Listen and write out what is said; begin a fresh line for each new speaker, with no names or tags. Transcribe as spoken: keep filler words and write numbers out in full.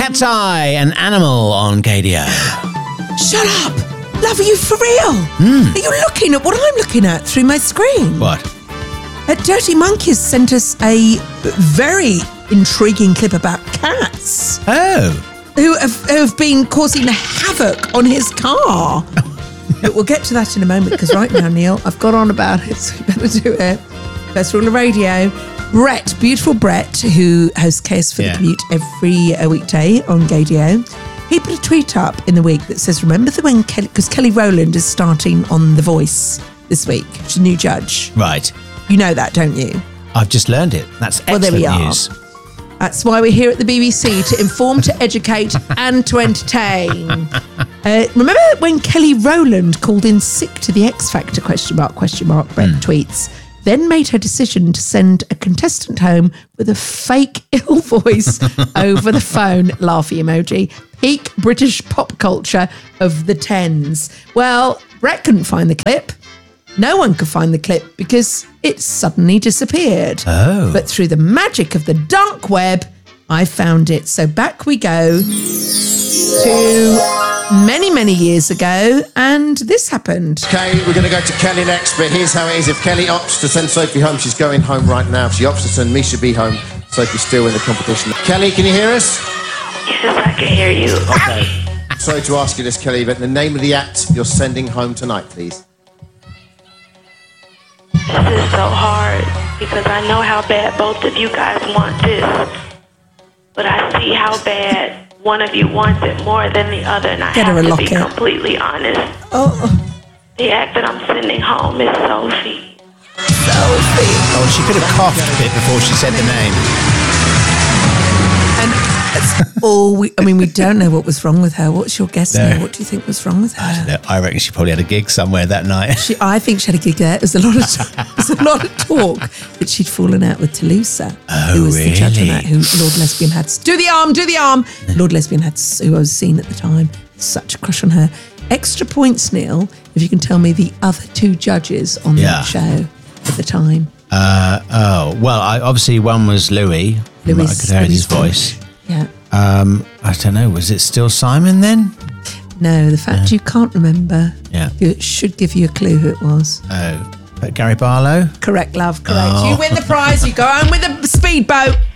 Cat's Eye, an animal on K D O.
Shut up! Love, are you for real?
Mm.
Are you looking at what I'm looking at through my screen?
What?
Uh, Dirty Monkeys sent us a very intriguing clip about cats.
Oh.
Who have, who have been causing havoc on his car. But we'll get to that in a moment, because right now, Neil, I've got on about it, so we better do it. First rule of radio. Brett, beautiful Brett, who hosts Chaos for
Yeah.
the Commute every uh, weekday on Gadio. He put a tweet up in the week that says, remember the when Kelly, because Kelly Rowland is starting on The Voice this week. She's a new judge.
Right.
You know that, don't you?
I've just learned it. That's excellent
Well, there we are.
news.
That's why we're here at the B B C, to inform, to educate and to entertain. Uh, remember when Kelly Rowland called in sick to the X Factor, question mark, question mark, Brett
Mm.
tweets, then made her decision to send a contestant home with a fake ill voice over the phone, laughy emoji. Peak British pop culture of the tens. Well, Brett couldn't find the clip. No one could find the clip because it suddenly disappeared.
Oh.
But through the magic of the dark web, I found it. So back we go to many, many years ago, and this happened.
Okay, we're going to go to Kelly next, but here's how it is. If Kelly opts to send Sophie home, she's going home right now. If she opts to send Misha B home, Sophie's still in the competition. Kelly, can you hear us?
Yes, I can hear you.
Okay. Sorry to ask you this, Kelly, but the name of the act you're sending home tonight, please.
This is so hard because I know how bad both of you guys want this, but I see how bad one of you wants it more than the other, and I
Get her
have
a
to be
locket.
completely honest.
Oh,
The act that I'm sending home is Sophie.
Sophie.
Oh, she could have coughed a bit before she said the name.
And that's all we, I mean, we don't know what was wrong with her. What's your guess
No.
now? What do you think was wrong with her?
I don't know. I reckon she probably had a gig somewhere that night.
She, I think she had a gig there. There's a lot of there's a lot of talk that she'd fallen out with Toulouse,
Oh,
who was the judge on
really?
that, who Lord Lesbian had. Do the arm, do the arm. Lord Lesbian had, who I was seeing at the time, such a crush on her. Extra points, Neil, if you can tell me the other two judges on
Yeah.
that show at the time.
Uh, oh, well, I, obviously one was Louis.
Louis-
I could hear his
Louis'
voice.
Yeah.
Um, I don't know. Was it still Simon then?
No, the fact you can't remember
Yeah.
it should give you a clue who it was.
Oh, but Gary Barlow?
Correct, love. Correct.
Oh.
You win the prize. You go home with a speedboat.